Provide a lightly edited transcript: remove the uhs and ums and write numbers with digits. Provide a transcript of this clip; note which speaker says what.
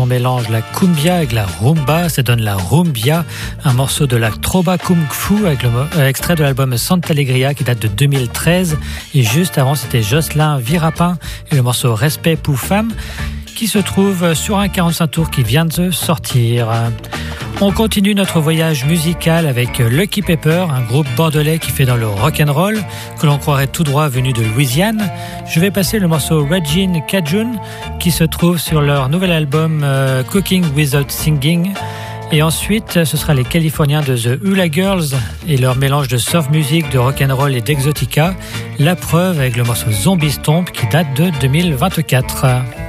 Speaker 1: on mélange la cumbia avec la rumba, ça donne la rumbia, un morceau de la Trova Kung Fu avec extrait de l'album Santa Alegria qui date de 2013. Et juste avant, c'était Jocelyn Virapin et le morceau Respect pour Femme qui se trouve sur un 45 tours qui vient de sortir. On continue notre voyage musical avec Lucky Pepper, un groupe bordelais qui fait dans le rock'n'roll, que l'on croirait tout droit venu de Louisiane. Je vais passer le morceau Regine Cajun, qui se trouve sur leur nouvel album Cooking Without Singing. Et ensuite, ce sera les Californiens de The Hula Girls et leur mélange de soft music, de rock'n'roll et d'exotica. La preuve avec le morceau Zombie Stomp qui date de 2024.